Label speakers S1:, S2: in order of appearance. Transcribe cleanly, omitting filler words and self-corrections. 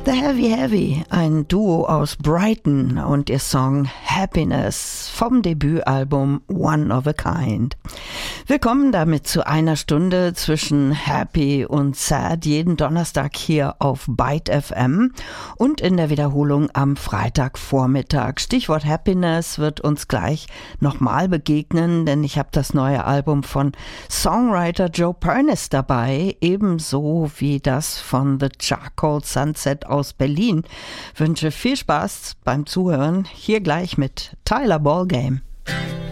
S1: The Heavy Heavy, ein Duo aus Brighton und ihr Song Happiness vom Debütalbum One of a Kind. Willkommen damit zu einer Stunde zwischen Happy und Sad, jeden Donnerstag hier auf Byte FM und in der Wiederholung am Freitagvormittag. Stichwort Happiness wird uns gleich nochmal begegnen, denn ich habe das neue Album von Songwriter Joe Pernice dabei, ebenso wie das von The Charcoal Sunset aus Berlin. Wünsche viel Spaß beim Zuhören. Hier gleich mit Tyler Ballgame.